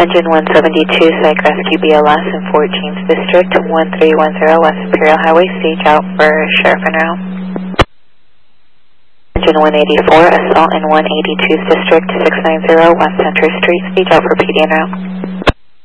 Engine 172, Psych Rescue BLS in 14th District, 1310 West Imperial Highway, stage out for Sheriff en route. Engine 184, Assault in 182th District, 690 West Center Street, stage out for PD en route.